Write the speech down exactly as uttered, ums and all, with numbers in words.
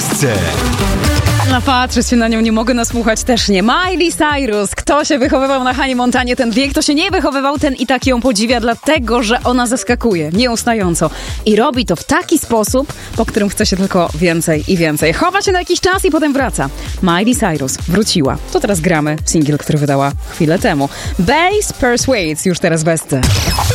Bestce. Napatrzeć się na nią nie mogę, nasłuchać też nie. Miley Cyrus. Kto się wychowywał na Hanie Montanie, ten wie. Kto się nie wychowywał, ten i tak ją podziwia, dlatego, że ona zaskakuje nieustająco. I robi to w taki sposób, po którym chce się tylko więcej i więcej. Chowa się na jakiś czas i potem wraca. Miley Cyrus wróciła. To teraz gramy singiel, który wydała chwilę temu. Bass Persuades, już teraz w Bestce.